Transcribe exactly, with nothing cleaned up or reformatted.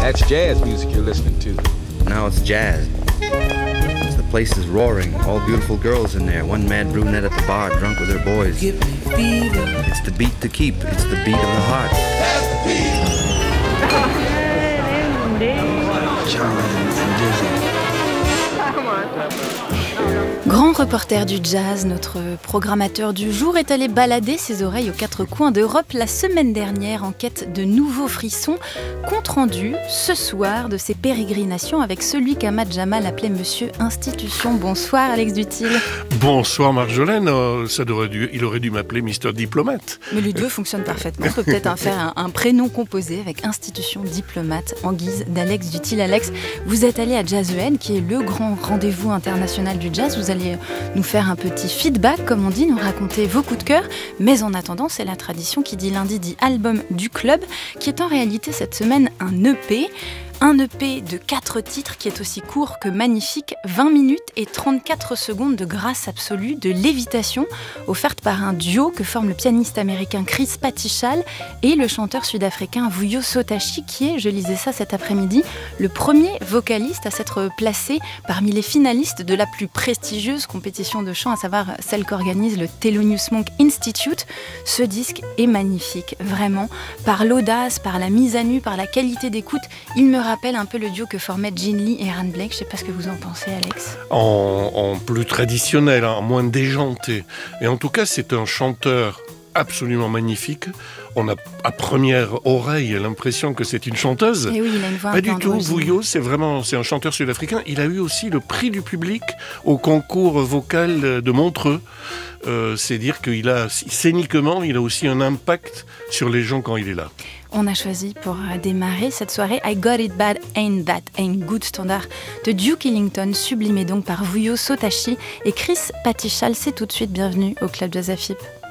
That's jazz music you're listening to. Now it's jazz. The place is roaring. All beautiful girls in there. One mad brunette at the bar, drunk with her boys. Give me fever. It's the beat to keep. It's the beat of the heart. That's the beat. Charlie and Dizzy. Grand reporter du jazz, notre programmateur du jour est allé balader ses oreilles aux quatre coins d'Europe la semaine dernière en quête de nouveaux frissons. Compte rendu ce soir de ses pérégrinations avec celui qu'Ahmad Jamal appelait Monsieur Institution. Bonsoir Alex Dutil. Bonsoir Marjolaine, euh, ça aurait dû, il aurait dû m'appeler Mister Diplomate. Mais les deux fonctionnent parfaitement. On peut peut-être en faire un, un prénom composé avec Institution Diplomate en guise d'Alex Dutil. Alex, vous êtes allé à Jazzhead, qui est le grand rendez-vous international du jazz. Vous allez nous faire un petit feedback, comme on dit, nous raconter vos coups de cœur. Mais en attendant, c'est la tradition qui dit lundi dit album du club, qui est en réalité cette semaine un E P. Un E P de quatre titres qui est aussi court que magnifique, vingt minutes et trente-quatre secondes de grâce absolue, de lévitation, offerte par un duo que forment le pianiste américain Chris Patichal et le chanteur sud-africain Vuyo Sotashi, qui est, je lisais ça cet après-midi, le premier vocaliste à s'être placé parmi les finalistes de la plus prestigieuse compétition de chant, à savoir celle qu'organise le Thelonious Monk Institute. Ce disque est magnifique, vraiment, par l'audace, par la mise à nu, par la qualité d'écoute. Il me rappelle un peu le duo que formaient Gene Lee et Ran Blake. Je ne sais pas ce que vous en pensez, Alex. En, en plus traditionnel, en moins déjanté. Et en tout cas, c'est un chanteur absolument magnifique. On a à première oreille l'impression que c'est une chanteuse. Et oui, il a une voix Pas un du peu tout. androgyne. Vuyo, c'est vraiment, c'est un chanteur sud-africain. Il a eu aussi le prix du public au concours vocal de Montreux. Euh, c'est dire qu'il a, scéniquement, il a aussi un impact sur les gens quand il est là. On a choisi pour démarrer cette soirée I Got It Bad, Ain't That Ain't Good, standard de Duke Ellington, sublimé donc par Vuyo Sotashi et Chris Patichal. C'est tout de suite, bienvenue au Club Jazz A F I P.